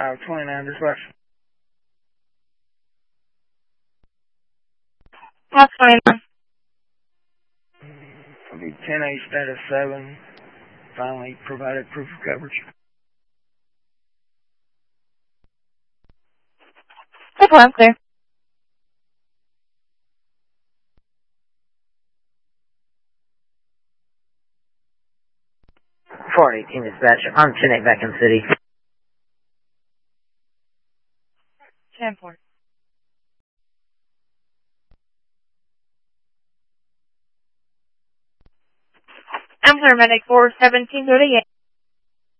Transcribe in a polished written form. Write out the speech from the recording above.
529 dispatch. That's fine. It'll be 10-8 status 7. Finally provided proof of coverage. That's one, clear. Fort 18 dispatch. I'm 10-8 back in city. 10-4. I'm paramedic for 1738.